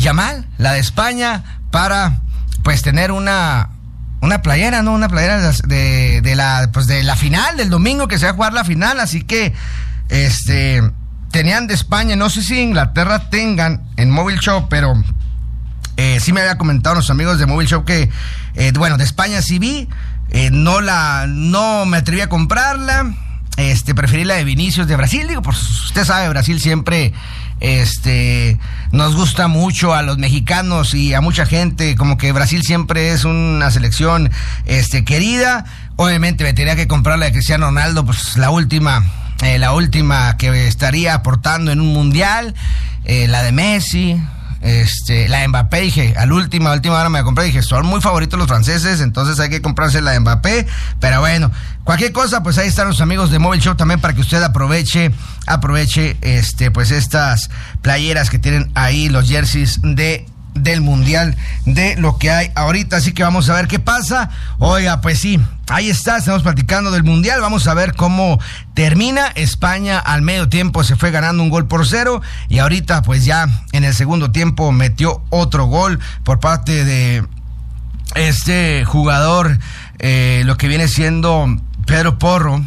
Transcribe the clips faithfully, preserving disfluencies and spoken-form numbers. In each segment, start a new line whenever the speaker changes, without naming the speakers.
Yamal, la de España, para pues tener una una playera, ¿no? Una playera de, de, de la pues de la final del domingo, que se va a jugar la final, así que este tenían de España, no sé si Inglaterra tengan en Mobile Shop, pero eh, sí me había comentado los amigos de Mobile Shop que eh, bueno, de España sí vi, eh, no la no me atreví a comprarla. Este, preferí la de Vinicius de Brasil, digo, pues usted sabe, Brasil siempre, este, nos gusta mucho a los mexicanos y a mucha gente, como que Brasil siempre es una selección, este, querida. Obviamente me tenía que comprar la de Cristiano Ronaldo, pues la última, eh, la última que estaría aportando en un mundial, eh, la de Messi. Este, la de Mbappé, dije, a la última, a última hora me la compré, dije, son muy favoritos los franceses, entonces hay que comprarse la de Mbappé, pero bueno, cualquier cosa, pues ahí están los amigos de Mobile Shop también para que usted aproveche, aproveche, este, pues estas playeras que tienen ahí, los jerseys de del mundial, de lo que hay ahorita, así que vamos a ver qué pasa. Oiga, pues sí, ahí está, estamos platicando del mundial, vamos a ver cómo termina. España al medio tiempo se fue ganando un gol por cero, y ahorita pues ya en el segundo tiempo metió otro gol por parte de este jugador, eh, lo que viene siendo Pedro Porro,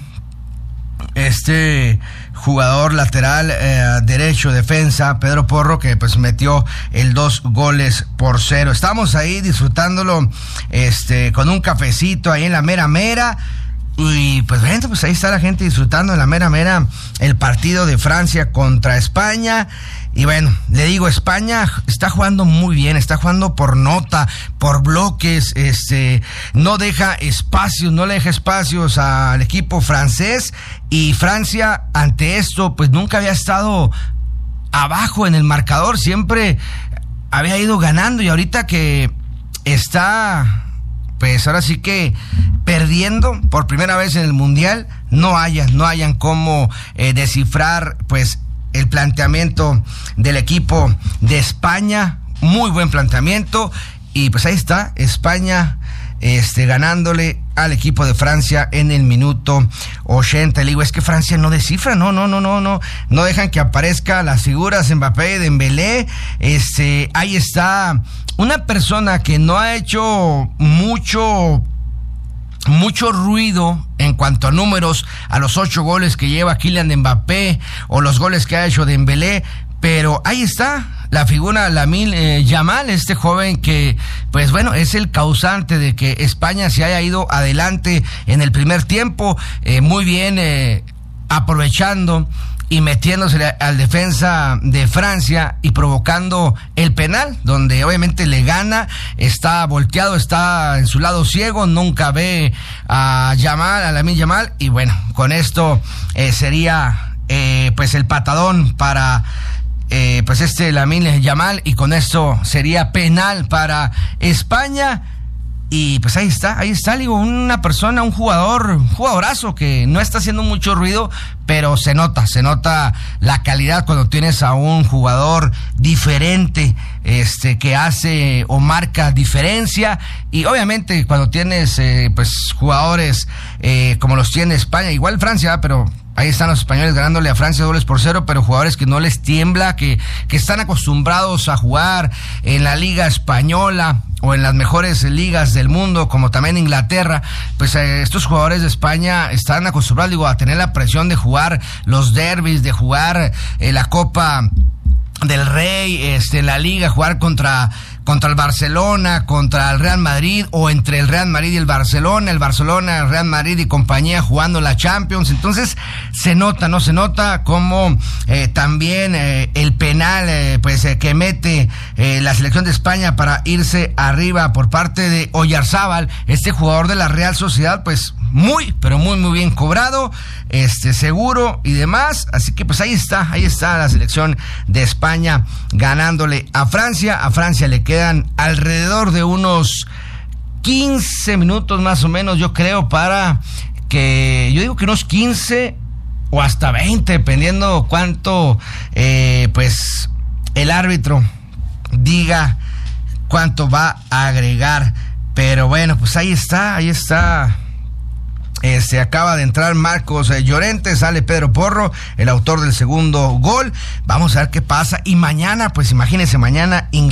este jugador lateral eh, derecho, defensa, Pedro Porro, que pues metió el dos goles por cero. Estamos ahí disfrutándolo, este, con un cafecito ahí en la mera mera. Y pues bueno, pues ahí está la gente disfrutando en la mera mera el partido de Francia contra España. Y bueno, le digo, España está jugando muy bien, está jugando por nota, por bloques, este, no deja espacios, no le deja espacios al equipo francés, y Francia ante esto pues nunca había estado abajo en el marcador, siempre había ido ganando, y ahorita que está pues ahora sí que perdiendo por primera vez en el mundial, no hayan, no hayan cómo eh, descifrar pues el planteamiento del equipo de España. Muy buen planteamiento, y pues ahí está España este, ganándole al equipo de Francia en el minuto ochenta. Le digo, es que Francia no descifra, no, no, no, no, no, no dejan que aparezcan las figuras Mbappé, Dembélé. Este, ahí está una persona que no ha hecho mucho mucho ruido en cuanto a números, a los ocho goles que lleva Kylian Mbappé o los goles que ha hecho Dembélé, pero ahí está la figura Lamine eh, Yamal, este joven que pues bueno, es el causante de que España se haya ido adelante en el primer tiempo, eh, muy bien eh, aprovechando y metiéndose al defensa de Francia y provocando el penal, donde obviamente le gana, está volteado, está en su lado ciego, nunca ve a Yamal, a Lamine Yamal, y bueno, con esto eh, sería eh, pues el patadón para eh, pues este Lamine Yamal, y con esto sería penal para España. Y pues ahí está, ahí está, digo, una persona, un jugador, un jugadorazo que no está haciendo mucho ruido, pero se nota, se nota la calidad cuando tienes a un jugador diferente, este, que hace o marca diferencia. Y obviamente cuando tienes, eh, pues, jugadores eh, como los tiene España, igual Francia, pero ahí están los españoles ganándole a Francia goles por cero, pero jugadores que no les tiembla, que, que están acostumbrados a jugar en la Liga Española o en las mejores ligas del mundo, como también Inglaterra. Pues eh, estos jugadores de España están acostumbrados, digo, a tener la presión de jugar los derbis, de jugar eh, la Copa del Rey, este, la Liga, jugar contra contra el Barcelona, contra el Real Madrid, o entre el Real Madrid y el Barcelona, el Barcelona, el Real Madrid y compañía jugando la Champions. Entonces se nota, no se nota como eh, también eh, el penal eh, pues eh, que mete eh, la selección de España para irse arriba por parte de Oyarzábal, este jugador de la Real Sociedad, pues muy, pero muy, muy bien cobrado, este, seguro y demás. Así que pues ahí está, ahí está la selección de España ganándole a Francia. A Francia le quedan alrededor de unos quince minutos más o menos, yo creo, para que, yo digo que unos quince o hasta veinte, dependiendo cuánto, eh, pues, el árbitro diga cuánto va a agregar. Pero bueno, pues ahí está, ahí está. Eh, se acaba de entrar Marcos eh, Llorente, sale Pedro Porro, el autor del segundo gol. Vamos a ver qué pasa. Y mañana, pues imagínense, mañana